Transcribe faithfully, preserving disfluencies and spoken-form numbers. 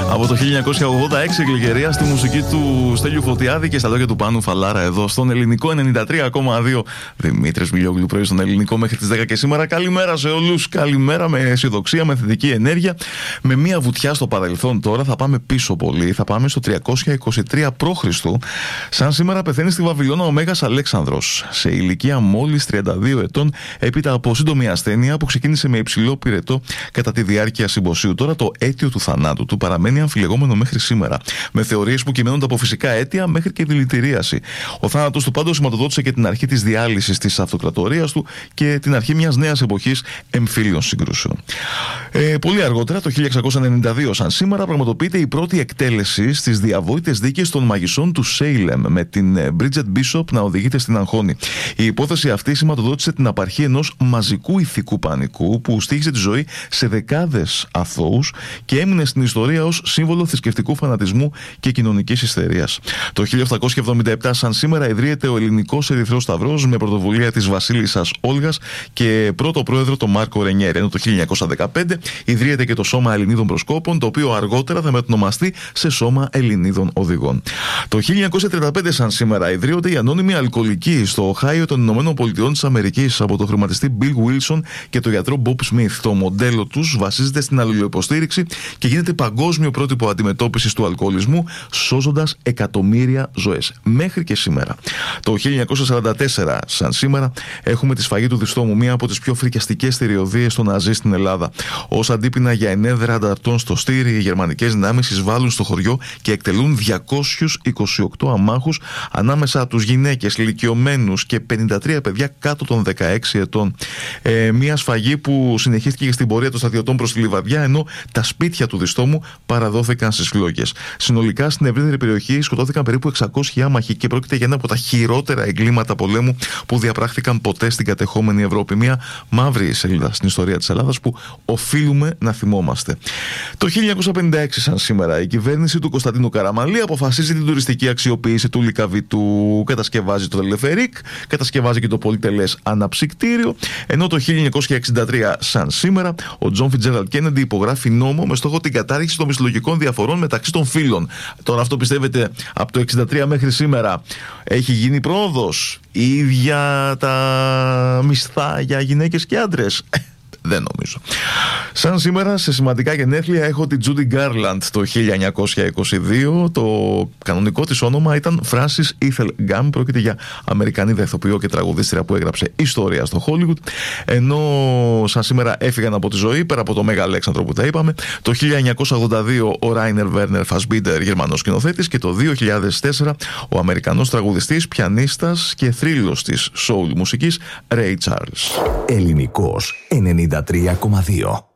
Από το χίλια εννιακόσια ογδόντα έξι εκλεγερία στη μουσική του Στέλιου Φωτιάδη και στα λόγια του Πάνου Φαλάρα εδώ στον Ελληνικό ενενήντα τρία κόμμα δύο. Δημήτρης Μιλιόγλου πρωί στον Ελληνικό μέχρι τις δέκα και σήμερα. Καλημέρα σε όλους. Καλημέρα με αισιοδοξία, με θετική ενέργεια. Με μία βουτιά στο παρελθόν τώρα θα πάμε πίσω πολύ. Θα πάμε στο τριακόσια είκοσι τρία π.Χ. Σαν σήμερα πεθαίνει στη Βαβυλώνα ο Μέγας Αλέξανδρος σε ηλικία μόλις τριάντα δύο ετών έπειτα από σύντομη ασθένεια που ξεκίνησε με υψηλό πυρετό κατά τη διάρκεια συμποσίου. Τώρα το αίτιο του θανάτου του παραμένει αμφιλεγόμενο μέχρι σήμερα, με θεωρίες που κυμαίνονται από φυσικά αίτια μέχρι και δηλητηρίαση. Ο θάνατος του πάντως σηματοδότησε και την αρχή της διάλυσης της αυτοκρατορίας του και την αρχή μιας νέας εποχής εμφύλιων συγκρούσεων. Ε, πολύ αργότερα, το χίλια εξακόσια ενενήντα δύο, σαν σήμερα, πραγματοποιείται η πρώτη εκτέλεση στις διαβόητες δίκες των μαγισσών του Σέιλεμ, με την Bridget Bishop να οδηγείται στην αγχώνη. Η υπόθεση αυτή σηματοδότησε την απαρχή ενός μαζικού ηθικού πανικού που στοίχισε τη ζωή σε δεκάδες αθώους και έμεινε στην ιστορία ως σύμβολο θρησκευτικού φανατισμού και κοινωνικής ιστερίας. Το χίλια οκτακόσια εβδομήντα επτά, σαν σήμερα, ιδρύεται ο Ελληνικός Ερυθρός Σταυρός με πρωτοβουλία της Βασίλισσας Όλγας και πρώτο πρόεδρο τον Μάρκο Ρενιέρη. Ενώ το χίλια εννιακόσια δεκαπέντε ιδρύεται και το Σώμα Ελληνίδων Προσκόπων, το οποίο αργότερα θα μετονομαστεί σε Σώμα Ελληνίδων Οδηγών. Το χίλια εννιακόσια τριάντα πέντε, σαν σήμερα, ιδρύονται οι ανώνυμοι αλκοολικοί στο Οχάιο των Ηνωμένων Πολιτειών της Αμερικής από τον χρηματιστή Bill Wilson και τον γιατρό Bob Smith. Το μοντέλο τους βασίζεται στην αλληλοϊποστήριξη και γίνεται παγκόσμιο πρότυπο αντιμετώπισης του αλκοολισμού, σώζοντας εκατομμύρια ζωές. Μέχρι και σήμερα. Το χίλια εννιακόσια σαράντα τέσσερα, σαν σήμερα, έχουμε τη σφαγή του Διστόμου, μία από τις πιο φρικιαστικές θηριωδίες των Ναζί στην Ελλάδα. Ως αντίπεινα για ενέδρα ανταρτών στο Στήρι, οι γερμανικές δυνάμεις εισβάλλουν στο χωριό και εκτελούν διακόσιους είκοσι οκτώ αμάχους, ανάμεσα τους γυναίκες, ηλικιωμένους και πενήντα τρία παιδιά κάτω των δεκαέξι ετών. Ε, μία σφαγή που συνεχίστηκε και στην πορεία των στρατιωτών προς τη Λιβαδιά, ενώ τα σπίτια του Διστόμου παραδόθηκαν στις φλόγες. Συνολικά στην ευρύτερη περιοχή σκοτώθηκαν περίπου εξακόσιοι άμαχοι και πρόκειται για ένα από τα χειρότερα εγκλήματα πολέμου που διαπράχθηκαν ποτέ στην κατεχόμενη Ευρώπη. Μια μαύρη σελίδα στην ιστορία της Ελλάδας που οφείλουμε να θυμόμαστε. Το χίλια εννιακόσια πενήντα έξι, σαν σήμερα, η κυβέρνηση του Κωνσταντίνου Καραμανλή αποφασίζει την τουριστική αξιοποίηση του Λυκαβητού. Κατασκευάζει το τελεφερίκ, κατασκευάζει και το πολυτελές αναψυκτήριο. Ενώ το χίλια εννιακόσια εξήντα τρία, σαν σήμερα, ο Τζον Φιτζέραλντ Κέννεντι υπογράφει νόμο με στόχο την κατάργηση των μισθολογικών διαφορών μεταξύ των φύλων. Τώρα, αυτό πιστεύετε από το εξήντα τρία μέχρι σήμερα έχει γίνει πρόοδος? Η ίδια τα μισθά για γυναίκες και άντρες? Δεν νομίζω. Σαν σήμερα, σε σημαντικά γενέθλια, έχω την Τζούντι Γκάρλαντ το χίλια εννιακόσια είκοσι δύο. Το κανονικό της όνομα ήταν Φράνσις Ήθελ Γκάμ. Πρόκειται για Αμερικανίδα ηθοποιό και τραγουδίστρια που έγραψε ιστορία στο Χόλιγουτ. Ενώ σαν σήμερα έφυγαν από τη ζωή, πέρα από το Μέγα Αλέξανδρο που τα είπαμε, το χίλια εννιακόσια ογδόντα δύο ο Ράινερ Βέρνερ Φασμπίντερ, Γερμανός σκηνοθέτης, και το δύο χιλιάδες τέσσερα ο Αμερικανός τραγουδιστής, πιανίστας και θρύλος της soul μουσικής Ray Charles. Ελληνικός ενενήντα τρία κόμμα δύο.